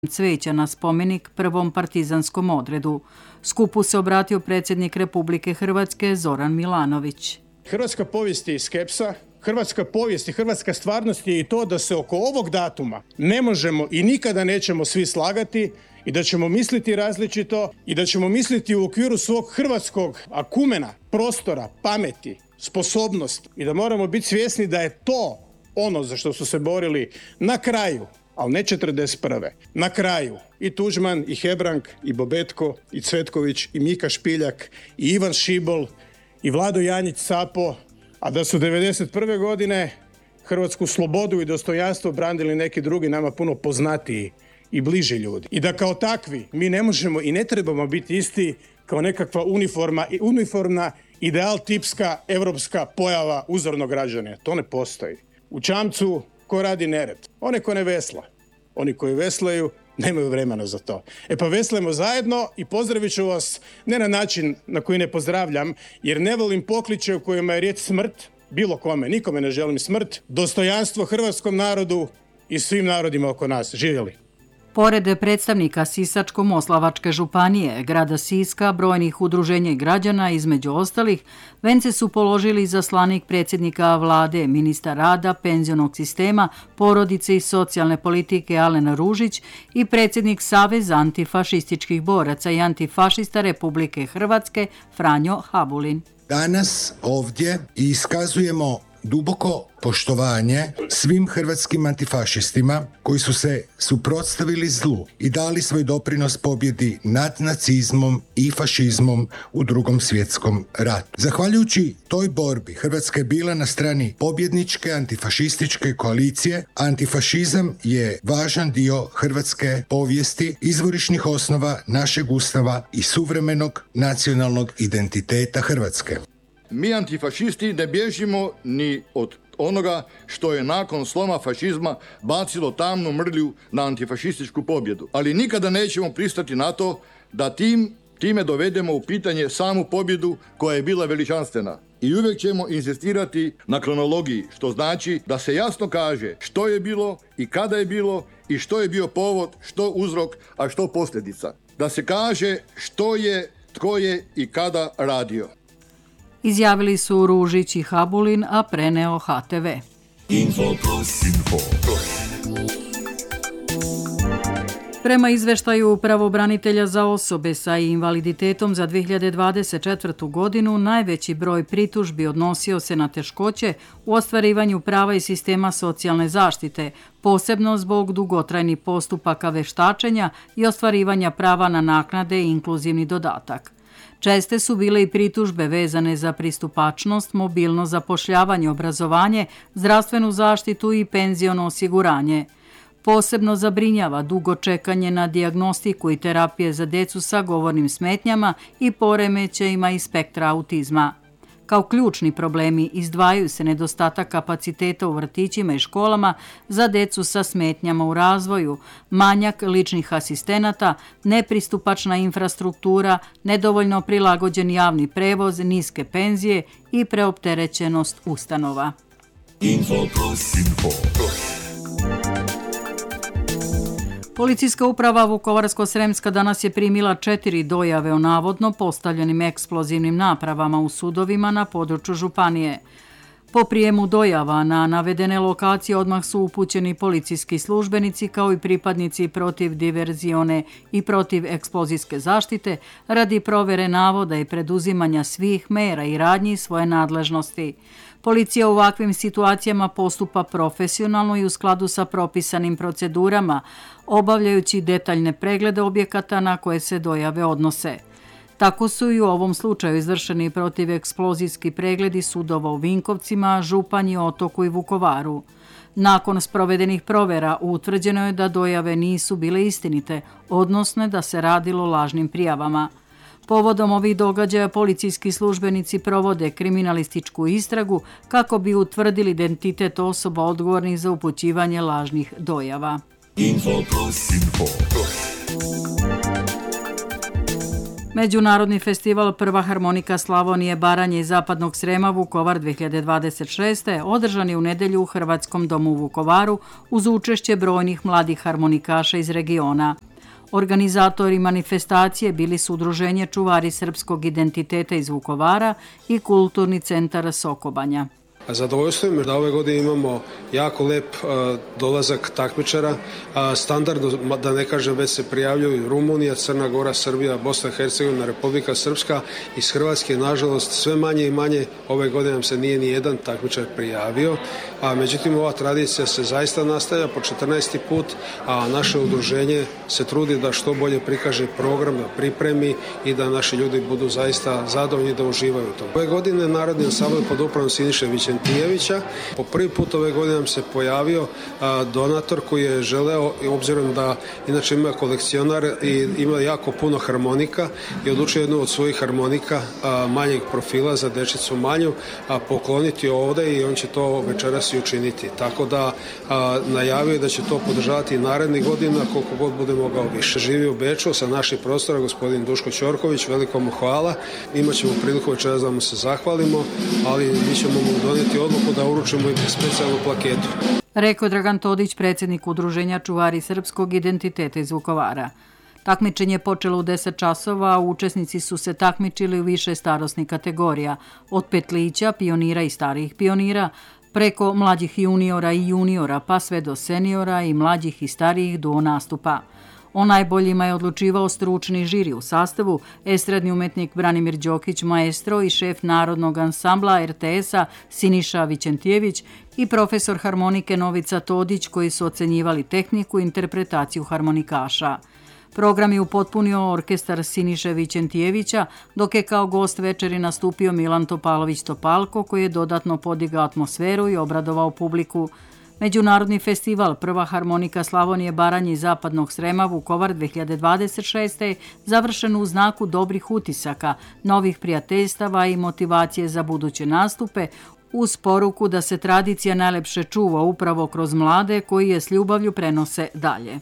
cveća na spomenik prvom partizanskom odredu. Skupu se obratio predsjednik Republike Hrvatske Zoran Milanović. Hrvatska povijest je i skepsa, hrvatska povijest i hrvatska stvarnost je i to da se oko ovog datuma ne možemo i nikada nećemo svi slagati i da ćemo misliti različito i da ćemo misliti u okviru svog hrvatskog akumena, prostora, pameti, sposobnosti i da moramo biti svjesni da je to ono za što su se borili na kraju, ali ne 41. Na kraju i Tuđman, i Hebrang, i Bobetko, i Cvetković, i Mika Špiljak, i Ivan Šibol, i Vlado Janjić Sapo, a da su 91. godine hrvatsku slobodu i dostojanstvo branili neki drugi nama puno poznatiji i bliži ljudi. I da kao takvi mi ne možemo i ne trebamo biti isti kao nekakva uniformna ideal tipska evropska pojava uzornog građana. To ne postoji. U čamcu ko radi nered? One ko ne vesla. Oni koji veslaju nemaju vremena za to. Pa veslajmo zajedno i pozdravit ću vas ne na način na koji ne pozdravljam, jer ne volim pokliče u kojima je riječ smrt, bilo kome, nikome ne želim smrt, dostojanstvo hrvatskom narodu i svim narodima oko nas. Živjeli! Pored predstavnika Sisačko-moslavačke županije, grada Siska, brojnih udruženja i građana, između ostalih, vence su položili izaslanik predsjednika vlade, ministar rada, penzionog sistema, porodice i socijalne politike Alen Ružić i predsjednik Saveza antifašističkih boraca i antifašista Republike Hrvatske Franjo Habulin. Danas ovdje iskazujemo duboko poštovanje svim hrvatskim antifašistima koji su se suprotstavili zlu i dali svoj doprinos pobjedi nad nacizmom i fašizmom u Drugom svjetskom ratu. Zahvaljujući toj borbi Hrvatska je bila na strani pobjedničke antifašističke koalicije. Antifašizam je važan dio hrvatske povijesti, izvorišnih osnova našeg ustava i suvremenog nacionalnog identiteta Hrvatske. Mi antifašisti ne bježimo ni od onoga što je nakon sloma fašizma bacilo tamnu mrlju na antifašističku pobjedu. Ali nikada nećemo pristati na to da time dovedemo u pitanje samu pobjedu koja je bila veličanstvena. I uvijek ćemo inzistirati na kronologiji, što znači da se jasno kaže što je bilo i kada je bilo i što je bio povod, što uzrok, a što posljedica. Da se kaže što je, tko je i kada radio. Izjavili su Ružić i Habulin, a preneo HTV. Prema izveštaju pravobranitelja za osobe sa invaliditetom za 2024. godinu, najveći broj pritužbi odnosio se na teškoće u ostvarivanju prava iz sistema socijalne zaštite, posebno zbog dugotrajnih postupaka veštačenja i ostvarivanja prava na naknade i inkluzivni dodatak. Česte su bile i pritužbe vezane za pristupačnost, mobilno zapošljavanje, obrazovanje, zdravstvenu zaštitu i penziono osiguranje. Posebno zabrinjava dugo čekanje na dijagnostiku i terapije za djecu sa govornim smetnjama i poremećajima iz spektra autizma. Kao ključni problemi izdvajaju se nedostatak kapaciteta u vrtićima i školama za djecu sa smetnjama u razvoju, manjak ličnih asistenata, nepristupačna infrastruktura, nedovoljno prilagođen javni prevoz, niske penzije i preopterećenost ustanova. Policijska uprava Vukovarsko-sremska danas je primila 4 dojave o navodno postavljenim eksplozivnim napravama u sudovima na području županije. Po prijemu dojava na navedene lokacije odmah su upućeni policijski službenici kao i pripadnici protiv diverzione i protiv eksplozijske zaštite radi provjere navoda i preduzimanja svih mera i radnji svoje nadležnosti. Policija u ovakvim situacijama postupa profesionalno i u skladu sa propisanim procedurama, obavljajući detaljne preglede objekata na koje se dojave odnose. Tako su i u ovom slučaju izvršeni protiveksplozijski pregledi sudova u Vinkovcima, Županji, Otoku i Vukovaru. Nakon sprovedenih provjera utvrđeno je da dojave nisu bile istinite, odnosno da se radilo o lažnim prijavama. Povodom ovih događaja policijski službenici provode kriminalističku istragu kako bi utvrdili identitet osoba odgovornih za upućivanje lažnih dojava. Međunarodni festival Prva harmonika Slavonije, Baranje i Zapadnog Srema Vukovar 2026. održan je u nedelju u Hrvatskom domu u Vukovaru uz učešće brojnih mladih harmonikaša iz regiona. Organizatori manifestacije bili su Udruženje čuvari srpskog identiteta iz Vukovara i Kulturni centar Sokobanja. Zadovoljstvo je da ove godine imamo jako lep dolazak takmičara, standardno, da ne kažem, već se prijavljuju Rumunija, Crna Gora, Srbija, Bosna i Hercegovina, Republika Srpska. Iz Hrvatske, nažalost, sve manje i manje. Ove godine nam se nije ni jedan takmičar prijavio, međutim ova tradicija se zaista nastavlja po 14. put, a naše udruženje se trudi da što bolje prikaže program, da pripremi i da naši ljudi budu zaista zadovoljni da uživaju u tom. Ove godine Narodni ansambl pod upravom Siniše Vićentijevića. Po prvi put ove godine nam se pojavio donator koji je želeo, obzirom da inače ima kolekcionar i ima jako puno harmonika, i odlučio jednu od svojih harmonika manjeg profila za dečicu manju pokloniti ovde i on će to večeras i učiniti. Tako da najavio je da će to podržavati i narednih godina koliko god bude mogao više. Živi u Beču sa naših prostora gospodin Duško Ćorković, veliko mu hvala. Imaćemo priliku večeras da mu se zahvalimo, ali mi ćemo mu doneti odluku da uručimo i specijalnu plaketu. Rekao je Dragan Todić, predsjednik Udruženja čuvari srpskog identiteta iz Vukovara. Takmičenje je počelo u 10 časova, a učesnici su se takmičili u više starosnih kategorija, od petlića, pionira i starijih pionira, preko mlađih juniora i juniora, pa sve do seniora i mlađih i starijih duo nastupa. O najboljima je odlučivao stručni žiri u sastavu estradni umetnik Branimir Đokić, maestro i šef Narodnog ansambla RTS-a Siniša Vićentijević i profesor harmonike Novica Todić, koji su ocenjivali tehniku i interpretaciju harmonikaša. Program je upotpunio orkestar Siniše Vićentijevića, dok je kao gost večeri nastupio Milan Topalović Topalko, koji je dodatno podigao atmosferu i obradovao publiku. Međunarodni festival Prva harmonika Slavonije, Baranje i Zapadnog Srema Vukovar 2026. završen u znaku dobrih utisaka, novih prijateljstava i motivacije za buduće nastupe, uz poruku da se tradicija najlepše čuva upravo kroz mlade koji je s ljubavlju prenose dalje.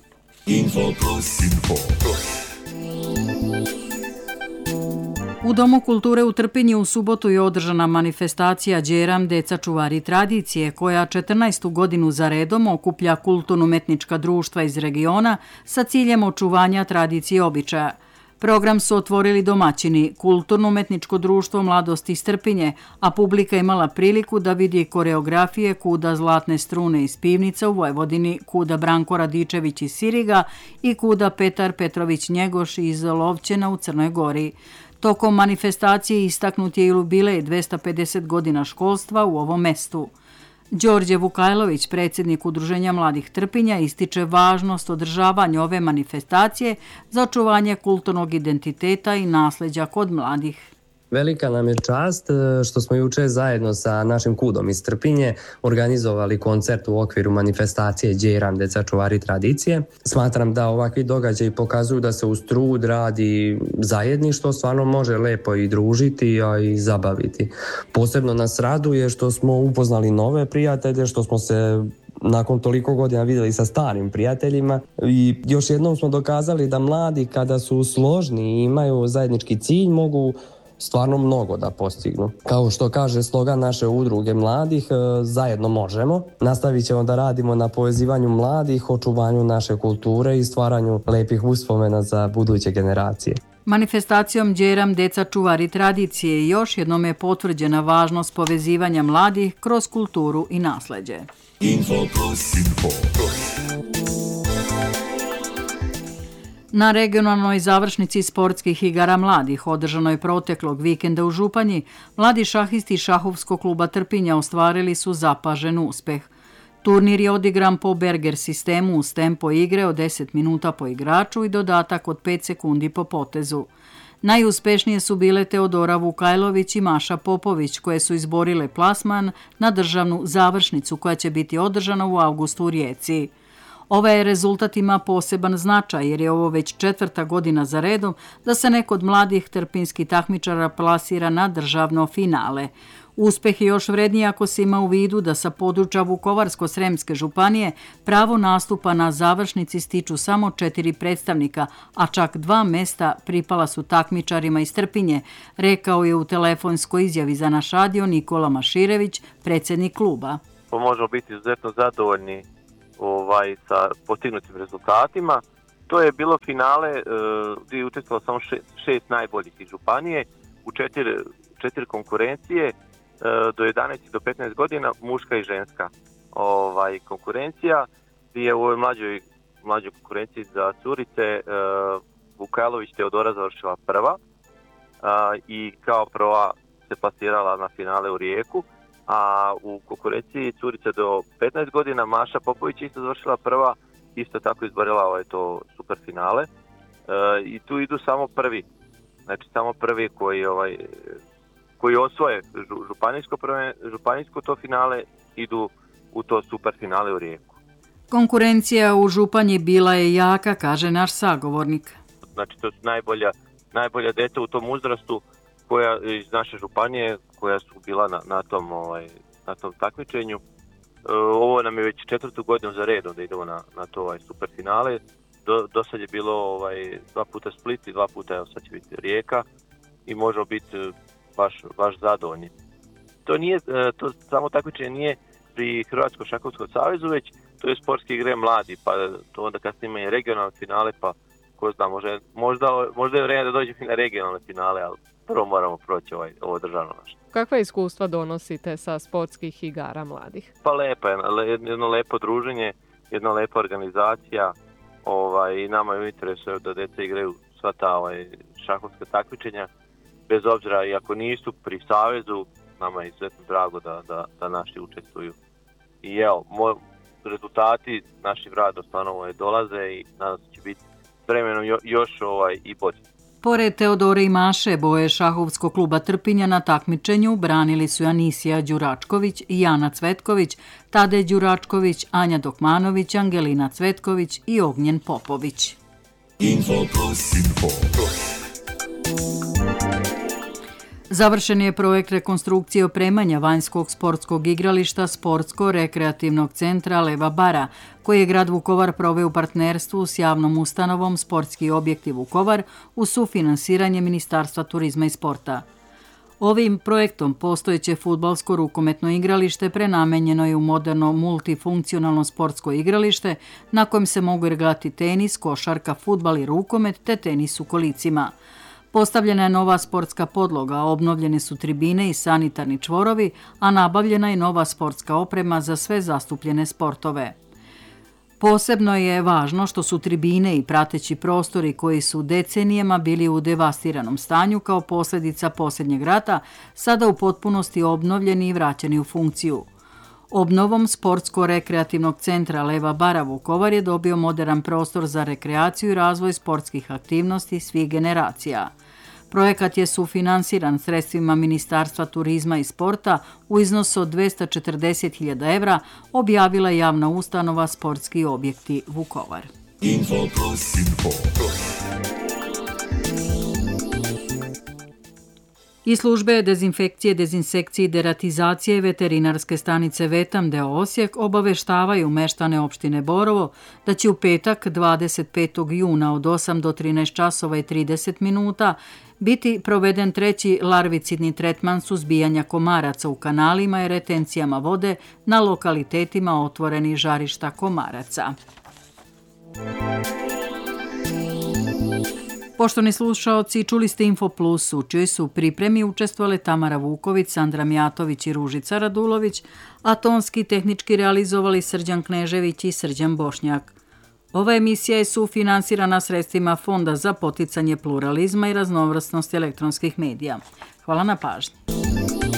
U Domu kulture u Trpinji u subotu je održana manifestacija Đeram, deca čuvari tradicije, koja 14. godinu za redom okuplja kulturno-umetnička društva iz regiona sa ciljem očuvanja tradicije i običaja. Program su otvorili domaćini, Kulturno-umetničko društvo Mladost iz Trpinje, a publika imala priliku da vidi koreografije Kuda Zlatne strune iz Pivnica u Vojvodini, Kuda Branko Radičević iz Siriga i Kuda Petar Petrović Njegoš iz Lovćena u Crnoj Gori. Tokom manifestacije istaknut je i jubilej 250 godina školstva u ovom mestu. Đorđe Vukajlović, predsjednik Udruženja mladih Trpinja, ističe važnost održavanja ove manifestacije za očuvanje kulturnog identiteta i nasleđa kod mladih. Velika nam je čast što smo juče zajedno sa našim KUD-om iz Trpinje organizovali koncert u okviru manifestacije Đeram, deca čuvari tradicije. Smatram da ovakvi događaji pokazuju da se uz trud radi zajedništvo, stvarno može lepo i družiti, a i zabaviti. Posebno nas raduje što smo upoznali nove prijatelje, što smo se nakon toliko godina vidjeli sa starim prijateljima i još jednom smo dokazali da mladi kada su složni i imaju zajednički cilj mogu stvarno mnogo da postignu. Kao što kaže slogan naše udruge mladih, zajedno možemo. Nastavit ćemo da radimo na povezivanju mladih, očuvanju naše kulture i stvaranju lepih uspomena za buduće generacije. Manifestacijom Đeram, deca čuvari tradicije, još jednom je potvrđena važnost povezivanja mladih kroz kulturu i nasleđe. Na regionalnoj završnici sportskih igara mladih, održanoj proteklog vikenda u Županji, mladi šahisti Šahovskog kluba Trpinja ostvarili su zapažen uspeh. Turnir je odigran po Berger sistemu uz tempo igre od 10 minuta po igraču i dodatak od 5 sekundi po potezu. Najuspešnije su bile Teodora Vukajlović i Maša Popović, koje su izborile plasman na državnu završnicu koja će biti održana u avgustu u Rijeci. Ovaj rezultat ima poseban značaj jer je ovo već 4. godina za redom da se neko od mladih trpinskih takmičara plasira na državno finale. Uspeh je još vredniji ako se ima u vidu da sa područja Vukovarsko-sremske županije pravo nastupa na završnici stiču samo 4 predstavnika, a čak 2 mesta pripala su takmičarima iz Trpinje, rekao je u telefonskoj izjavi za naš radio Nikola Maširević, predsjednik kluba. Možemo biti izuzetno zadovoljni sa postignutim rezultatima. To je bilo finale gdje je učestvovalo samo 6 najboljih iz županije u 4 konkurencije do 11 do 15 godina, muška i ženska konkurencija, gdje je u ovoj mlađoj konkurenciji za curice Vukajlović Teodora završila prva i kao prva se plasirala na finale u Rijeku, a u konkurenciji curice do 15 godina Maša Popović isto završila prva, isto tako izborila to super finale i tu idu samo prvi, znači samo prvi koji osvoje županijsko to finale idu u to super finale u Rijeku. Konkurencija u Županji bila je jaka, kaže naš sagovornik. Znači to su najbolja djeca u tom uzrastu koja iz naše županije koja su bila na tom takmičenju. Ovo nam je već 4. godinu za redom da idemo na to super finale. Do sad je bilo 2 puta Split i 2 puta sad će biti Rijeka i možemo biti baš zadovoljni. To samo takmičenje nije pri Hrvatskom šahovskom savezu, već to je sportske igre mladi, pa to onda kasnije ima i regionalne finale, pa ko zna, možda je vrijeme da dođemo i na regionalne finale, ali prvo moramo proći ovo državno naše. Kakva iskustva donosite sa sportskih igara mladih? Pa jedno lepo druženje, jedna lepa organizacija i nama je u interesu da djeca igraju sva ta šahovska takmičenja, bez obzira i ako nisu pri savezu, nama je izuzetno drago da naši učestvuju. I evo, rezultati naših rada stvarno dolaze i nadam se će biti vremenom još i bolji. Pored Teodore i Maše, boje šahovskog kluba Trpinja na takmičenju branili su Anisija Đuračković, Jana Cvetković, Tadej Đuračković, Anja Dokmanović, Angelina Cvetković i Ognjen Popović. Završen je projekt rekonstrukcije opremanja vanjskog sportskog igrališta Sportsko-rekreativnog centra Leva Bara, koji je grad Vukovar proveo u partnerstvu s javnom ustanovom Sportski objekti Vukovar uz sufinansiranje Ministarstva turizma i sporta. Ovim projektom postojeće fudbalsko rukometno igralište prenamenjeno je u moderno multifunkcionalno sportsko igralište na kojem se mogu igrati tenis, košarka, fudbal i rukomet te tenis u kolicima. Postavljena je nova sportska podloga, obnovljene su tribine i sanitarni čvorovi, a nabavljena je nova sportska oprema za sve zastupljene sportove. Posebno je važno što su tribine i prateći prostori koji su decenijama bili u devastiranom stanju kao posljedica posljednjeg rata, sada u potpunosti obnovljeni i vraćeni u funkciju. Obnovom Sportsko-rekreativnog centra Leva Bara Vukovar je dobio moderan prostor za rekreaciju i razvoj sportskih aktivnosti svih generacija. Projekat je sufinansiran sredstvima Ministarstva turizma i sporta u iznosu od 240.000 evra, objavila javna ustanova Sportski objekti Vukovar. I službe dezinfekcije, dezinsekcije i deratizacije veterinarske stanice Vetam d.o. Osijek obaveštavaju meštane opštine Borovo da će u petak 25. juna od 8 do 13 časova i 30 minuta biti proveden 3. larvicidni tretman suzbijanja komaraca u kanalima i retencijama vode na lokalitetima otvorenih žarišta komaraca. Poštovani slušaoci, čuli ste Info Plus, u čijoj su pripremi učestvovale Tamara Vuković, Sandra Mijatović i Ružica Radulović, a tonski tehnički realizovali Srđan Knežević i Srđan Bošnjak. Ova emisija je sufinansirana sredstvima Fonda za poticanje pluralizma i raznovrsnosti elektronskih medija. Hvala na pažnji.